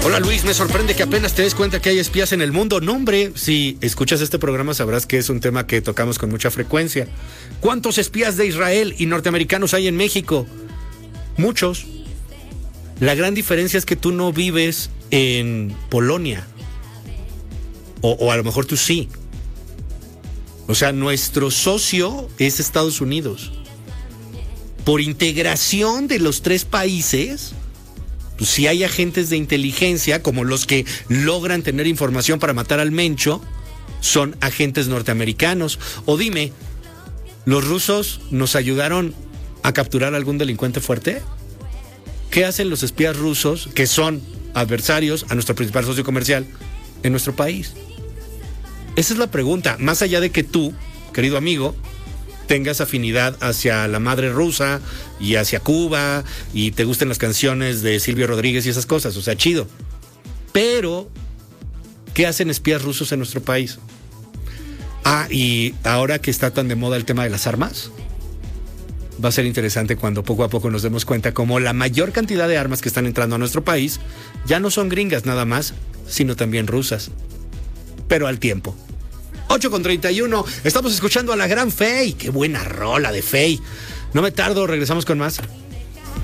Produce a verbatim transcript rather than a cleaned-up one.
Hola Luis, me sorprende que apenas te des cuenta que hay espías en el mundo. No, hombre, si escuchas este programa sabrás que es un tema que tocamos con mucha frecuencia. ¿Cuántos espías de Israel y norteamericanos hay en México? Muchos. La gran diferencia es que tú no vives en Polonia. O, o a lo mejor tú sí. O sea, nuestro socio es Estados Unidos. Por integración de los tres países, pues si hay agentes de inteligencia, como los que logran tener información para matar al Mencho, son agentes norteamericanos. O dime, ¿los rusos nos ayudaron a capturar a algún delincuente fuerte? ¿Qué hacen los espías rusos, que son adversarios a nuestro principal socio comercial en nuestro país? Esa es la pregunta, más allá de que tú, querido amigo, tengas afinidad hacia la madre rusa y hacia Cuba y te gusten las canciones de Silvio Rodríguez y esas cosas, o sea, chido. Pero, ¿qué hacen espías rusos en nuestro país? Ah, y ahora que está tan de moda el tema de las armas, va a ser interesante cuando poco a poco nos demos cuenta cómo la mayor cantidad de armas que están entrando a nuestro país ya no son gringas nada más, sino también rusas. Pero al tiempo. ocho con treinta y uno, estamos escuchando a la gran Fey. Qué buena rola de Fey. No me tardo, regresamos con más.